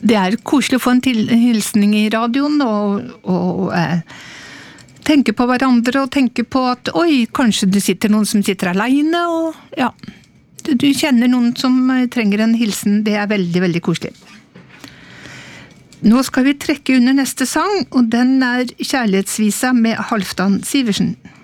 Det koselig å få en hilsning i radioen, og tenke på hverandre, og tenke på at, oi, kanskje det sitter noen som sitter alene, og ja, du kjenner noen som trenger en hilsen, det veldig, veldig koselig. Nå skal vi trekke under neste sang, og den Kjærlighetsvisa med Halvdan Sivertsen.